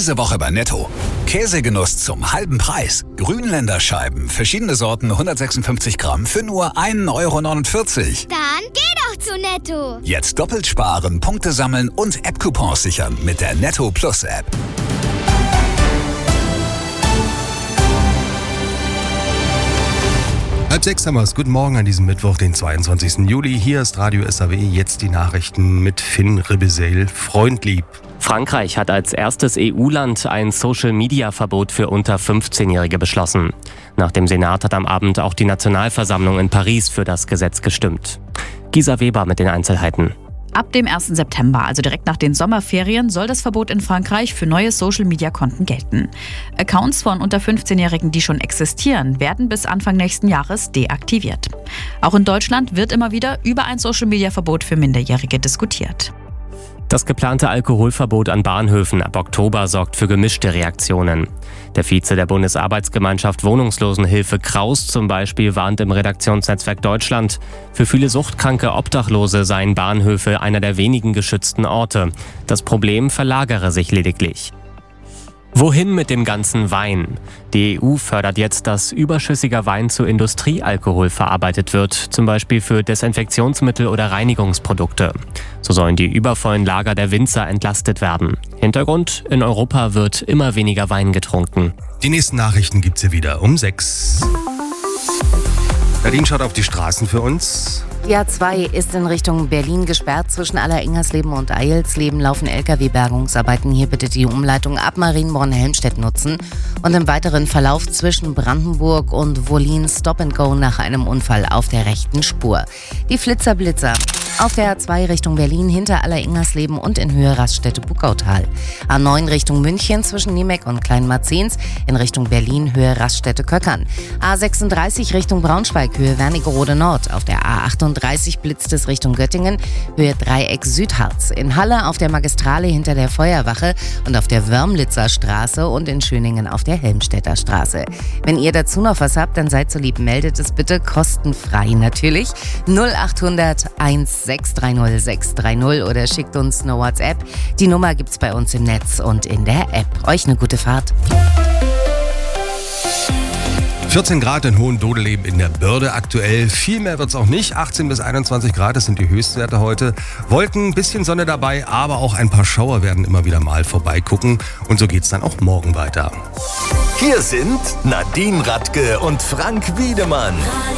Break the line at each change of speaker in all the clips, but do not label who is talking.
Diese Woche bei Netto. Käsegenuss zum halben Preis. Grünländerscheiben, verschiedene Sorten, 156 Gramm für nur 1,49 €.
Dann geh doch zu Netto.
Jetzt doppelt sparen, Punkte sammeln und App-Coupons sichern mit der Netto Plus App.
Halb 6 haben wir es. Guten Morgen an diesem Mittwoch, den 22. Juli. Hier ist Radio SAW, jetzt die Nachrichten mit Finn Ribeseil. Freundlieb.
Frankreich hat als erstes EU-Land ein Social-Media-Verbot für unter 15-Jährige beschlossen. Nach dem Senat hat am Abend auch die Nationalversammlung in Paris für das Gesetz gestimmt. Gisa Weber mit den Einzelheiten.
Ab dem 1. September, also direkt nach den Sommerferien, soll das Verbot in Frankreich für neue Social-Media-Konten gelten. Accounts von unter 15-Jährigen, die schon existieren, werden bis Anfang nächsten Jahres deaktiviert. Auch in Deutschland wird immer wieder über ein Social-Media-Verbot für Minderjährige diskutiert.
Das geplante Alkoholverbot an Bahnhöfen ab Oktober sorgt für gemischte Reaktionen. Der Vize der Bundesarbeitsgemeinschaft Wohnungslosenhilfe Kraus zum Beispiel warnt im Redaktionsnetzwerk Deutschland, für viele suchtkranke Obdachlose seien Bahnhöfe einer der wenigen geschützten Orte. Das Problem verlagere sich lediglich. Wohin mit dem ganzen Wein? Die EU fördert jetzt, dass überschüssiger Wein zu Industriealkohol verarbeitet wird, zum Beispiel für Desinfektionsmittel oder Reinigungsprodukte. So sollen die übervollen Lager der Winzer entlastet werden. Hintergrund: in Europa wird immer weniger Wein getrunken.
Die nächsten Nachrichten gibt's hier wieder um 6. Nadine schaut auf die Straßen für uns.
Die A2 ist in Richtung Berlin gesperrt. Zwischen Alleringersleben und Eilsleben laufen Lkw-Bergungsarbeiten. Hier bitte die Umleitung ab Marienborn-Helmstedt nutzen. Und im weiteren Verlauf zwischen Brandenburg und Wollin Stop and Go nach einem Unfall auf der rechten Spur. Die Flitzer-Blitzer auf der A2 Richtung Berlin hinter Alleringersleben und in Höhe Raststätte-Bugautal. A9 Richtung München zwischen Niemek und Kleinmarzens, in Richtung Berlin Höhe Raststätte-Köckern. A36 Richtung Braunschweig Höhe Wernigerode Nord. Auf der A38 blitzt es Richtung Göttingen Höhe Dreieck Südharz. In Halle auf der Magistrale hinter der Feuerwache und auf der Wörmlitzer Straße und in Schöningen auf der Helmstedter Straße. Wenn ihr dazu noch was habt, dann seid so lieb, meldet es bitte kostenfrei natürlich. 0800 1630 630 oder schickt uns eine WhatsApp. Die Nummer gibt's bei uns im Netz und in der App. Euch eine gute Fahrt.
14 Grad in Hohendodeleben in der Börde aktuell. Viel mehr wird's auch nicht. 18 bis 21 Grad, das sind die Höchstwerte heute. Wolken, ein bisschen Sonne dabei, aber auch ein paar Schauer werden immer wieder mal vorbeigucken. Und so geht's dann auch morgen weiter.
Hier sind Nadine Radke und Frank Wiedemann.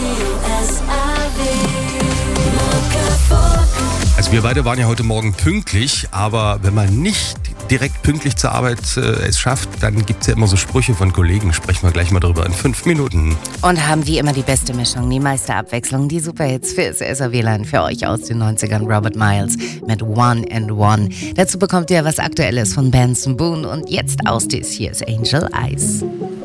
Also wir beide waren ja heute Morgen pünktlich, aber wenn man nicht direkt pünktlich zur Arbeit es schafft, dann gibt es ja immer so Sprüche von Kollegen. Sprechen wir gleich mal drüber in 5 Minuten.
Und haben wie immer die beste Mischung, die meiste Abwechslung, die Superhits fürs SAW-Land für euch aus den 90ern. Robert Miles mit One and One. Dazu bekommt ihr was Aktuelles von Benson Boone und jetzt aus dies hier ist Angel Eyes.